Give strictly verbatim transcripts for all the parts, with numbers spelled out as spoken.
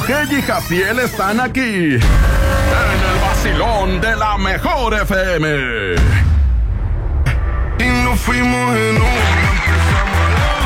Sujei y Jaciel están aquí, en el vacilón de la mejor F M. Y nos fuimos en una, empezamos a la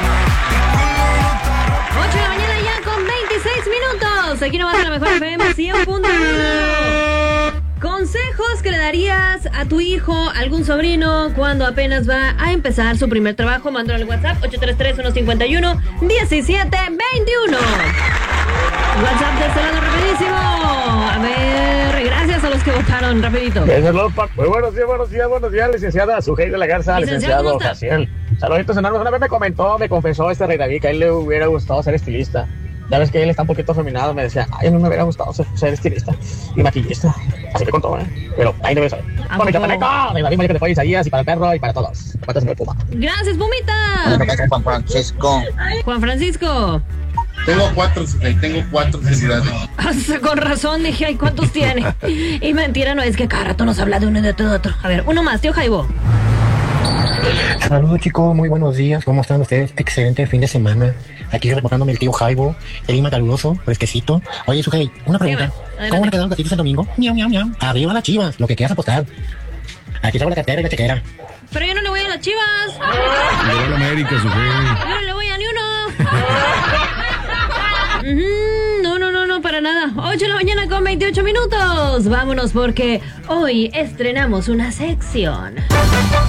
una. ocho de la mañana ya con veintiséis minutos. Aquí nomás en la mejor F M cien punto uno. Consejos que le darías a tu hijo, algún sobrino, cuando apenas va a empezar su primer trabajo. Mándalo al WhatsApp ocho tres tres, uno cinco uno, uno siete dos uno. WhatsApp de este lado rapidísimo. A ver, gracias a los que votaron rapidito. Muy buenos días, buenos días, buenos días, licenciada Sujei de la Garza, licenciado, licenciado Jaciel. Saluditos enormes. Una vez me comentó, me confesó este Rey David que a él le hubiera gustado ser estilista. Ya ves que él está un poquito afeminado, me decía, ay, a mí me hubiera gustado ser, ser estilista y maquillista. Así que contó, ¿eh? Pero ahí debe saber. Con mi chapaleco, Rey David, que te fue Isaías y para el perro y para todos. Patas de Puma. Gracias, Pumita. Juan Francisco. Juan Francisco. Tengo cuatro, tengo cuatro felicidades. Con razón dije, ay, ¿cuántos tiene? Y mentira, no, es que cada rato nos habla de uno y de todo otro. A ver, uno más, tío Jaibo. Saludos, chicos, muy buenos días. ¿Cómo están ustedes? Excelente fin de semana. Aquí reportándome el tío Jaibo, el clima caluroso, fresquecito. Oye, Sujei, una pregunta. Sí, ¿Cómo le quedaron los gatitos el domingo? Miau, miau, miau. Arriba las Chivas, lo que quieras apostar. Aquí traigo la cartera y la chequera. Pero yo no le voy a las Chivas. Le voy a la América, Sujei. Yo no le voy a ni uno. Mm, No, no, no, no, para nada. ocho de la mañana con veintiocho minutos. Vámonos porque hoy estrenamos una sección.